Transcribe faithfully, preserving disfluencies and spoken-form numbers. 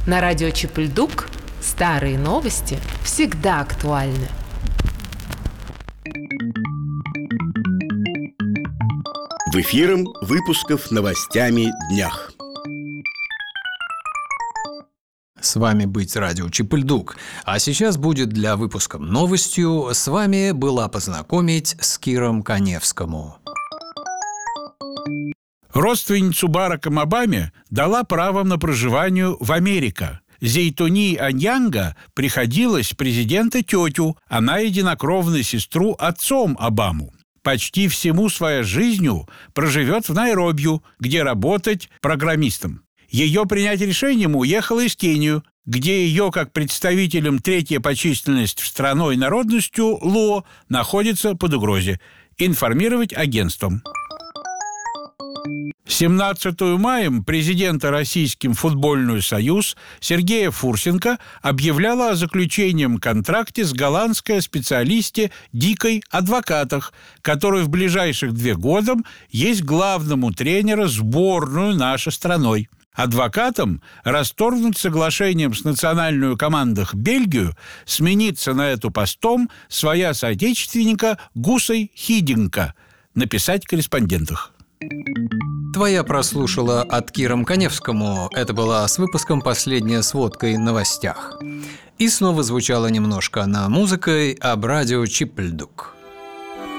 На радио Чип-Ль-Дук старые новости всегда актуальны. В эфиром выпусков новостями днях. С вами быть радио Чип-Ль-Дук. А сейчас будет для выпуска новостью с вами была познакомить с Киром Каневскому. Родственницу Бараком Обаме дала право на проживание в Америке. Зейтуни Аньянга приходилась президента тетю, она единокровную сестру отцом Обаму. Почти всему своей жизнью проживет в Найроби, где работать программистом. Ее принять решением уехала из Кении, где ее, как представителем третьей по численности страной народностью Луо, находится под угрозой. Информировать агентством. семнадцатого мая президента Российским футбольный союз Сергея Фурсенко объявляла о заключении контракте с голландской специалисте Дикой Адвокатах, который в ближайших две года есть главному тренера сборную нашей страной. Адвокатам расторгнуть соглашением с национальной командой Бельгию смениться на эту постом своя соотечественника Гусей Хидинка, написать корреспондентах. Твоя прослушала от Киром Каневскому. Это была с выпуском «Последняя сводка» о новостях. И снова звучало немножко на музыкой об радио Чип-Ль-Дук.